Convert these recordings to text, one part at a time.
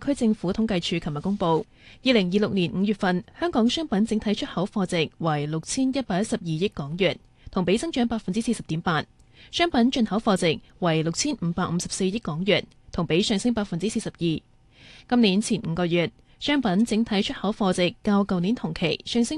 區政府統計處琴日公布，2026年5月份香港商品整體出口貨值為6112億港元，同比增長40.8%。商品進口貨值為6554億港元，同比上升42%。今年前5個月，商品整體出口貨值較舊年同期上升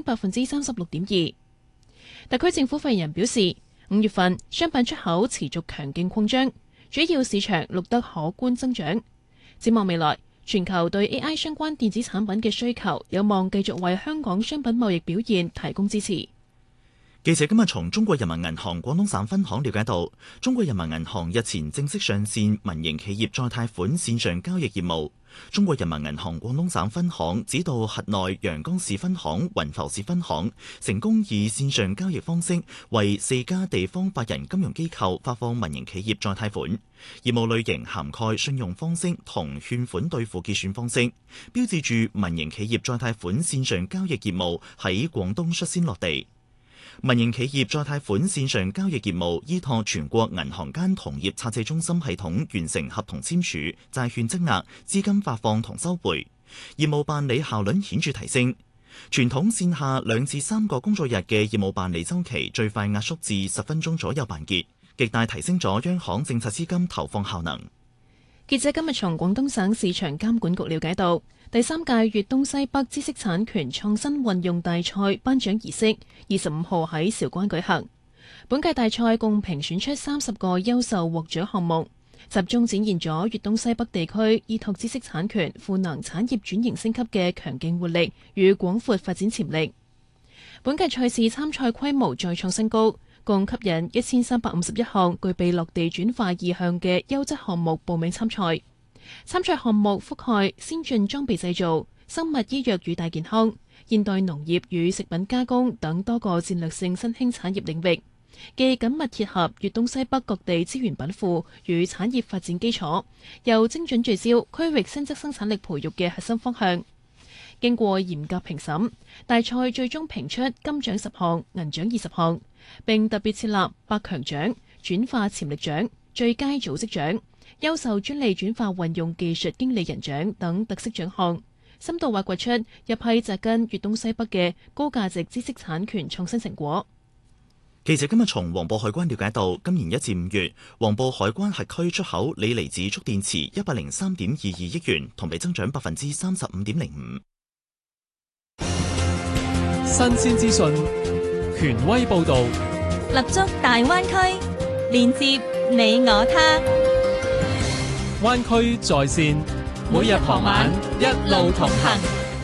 36.2%。特區政府發言人表示，5月份商品出口持續強勁擴張，主要市場錄得可觀增長。展望未來，全球對 AI 相關電子產品嘅需求有望繼續為香港商品貿易表現提供支持。 記者今日從中國人民銀行廣東省分行了解到，中國人民銀行日前正式上線民營企業再貸款線上交易業務。中國人民銀行廣東省分行指導轄內陽江市分行、雲浮市分行成功以線上交易方式為4家地方法人金融機構發放民營企業再貸款，業務類型涵蓋信用方式同勸款兌付結算方式，標誌住民營企業再貸款線上交易業務喺廣東率先落地。民營企業再貸款線上交易業務依託全國銀行間同業拆借中心系統完成合同簽署、債券積壓、資金發放同收回，業務辦理效率顯著提升。傳統線下2至3個工作日嘅業務辦理週期，最快壓縮至10分鐘左右辦結，極大提升咗央行政策資金投放效能。 記者今日從廣東省市場監管局了解到，第3屆粵東西北知識產權創新運用大賽頒獎儀式25號喺韶關舉行。本屆大賽共評選出30個優秀獲獎項目，集中展現咗粵東西北地區依託知識產權賦能產業轉型升級嘅強勁活力與廣闊發展潛力。本屆賽事參賽規模再創新高，共吸引1351項具備落地轉化意向嘅優質項目報名參賽。參賽項目覆蓋先進裝備製造、生物醫藥與大健康、現代農業與食品加工等多個戰略性新興產業領域，既緊密貼合粵東西北各地資源稟賦與產業發展基礎，又精準聚焦區域新質生產力培育嘅核心方向。經過嚴格評審，大賽最終評出金獎10項、銀獎20項，並特別設立百強獎、轉化潛力獎、最佳組織獎、優秀專利轉化運用技術經理人獎等特色獎項，深度挖掘出一批扎根粵東西北嘅高價值知識產權創新成果。 記者今日從黃埔海關了解到，今年1至5月，黃埔海關轄區出口鋰離子蓄電池103.22億元，同比增長35.05%。 新鮮資訊，權威報導， 立足大灣區，連接你我他。 灣區在線，每日傍晚一路同行。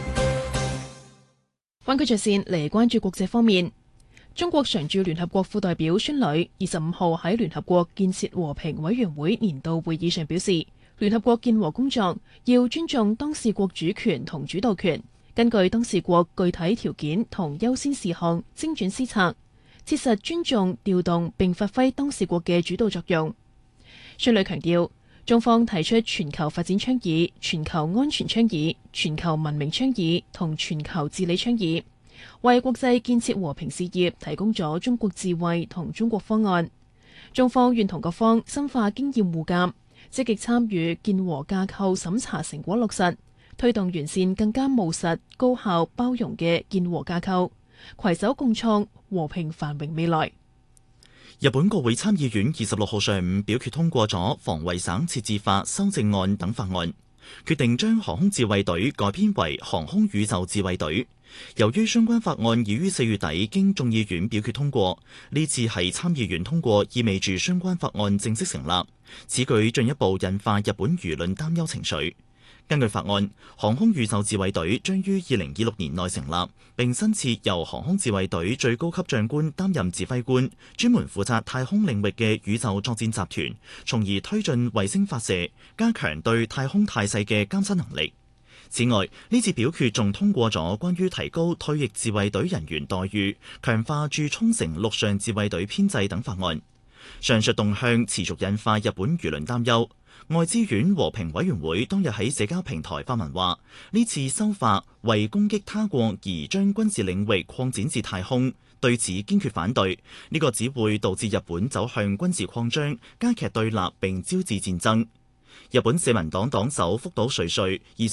灣區在線嚟關注國際方面，中國常駐聯合國副代表孫磊25號喺聯合國建設和平委員會年度會議上表示，聯合國建和工作要尊重當事國主權同主導權，根據當事國具體條件同優先事項精準施策，切實尊重、調動並發揮當事國嘅主導作用。孫磊強調，中方提出全球發展倡議、全球安全倡議、全球文明倡議同全球治理倡議，為國際建設和平事業提供咗中國智慧同中國方案。中方願同各方深化經驗互鑑，積極參與建和架構審查成果落實，推動完善更加務實、高效、包容嘅建和架構，攜手共創和平繁榮未來。 日本國會參議院26號上午表決通過咗防衛省設置法修正案等法案，決定將航空自衛隊改編為航空宇宙自衛隊。由於相關法案已於4月底經眾議院表決通過，呢次係參議院通過，意味住相關法案正式成立。此舉進一步引發日本輿論擔憂情緒。根據法案，航空宇宙自衛隊將於2026年內成立，並新設由航空自衛隊最高級將官擔任指揮官，專門負責太空領域嘅宇宙作戰集團，從而推進衛星發射，加強對太空態勢嘅監測能力。此外，呢次表決仲通過咗關於提高退役自衛隊人員待遇、強化駐沖繩陸上自衛隊編制等法案。上述動向持續引發日本輿論擔憂。外資院和平委員會當日喺社交平台發文話，呢次修法為攻擊他國而將軍事領域擴展至太空，對此堅決反對。呢個只會導致日本走向軍事擴張，加劇對立並招致戰爭。日本社民黨黨首福島瑞穗